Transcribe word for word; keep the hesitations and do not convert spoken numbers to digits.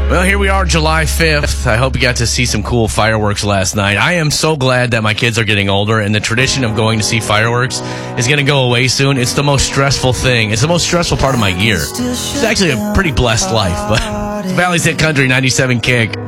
Well, here we are, July fifth. I hope you got to see some cool fireworks last night. I am so glad that my kids are getting older, and the tradition of going to see fireworks is going to go away soon. It's the most stressful thing. It's the most stressful part of my year. It's actually a pretty blessed life, but Valley's Hit Country ninety-seven Kick.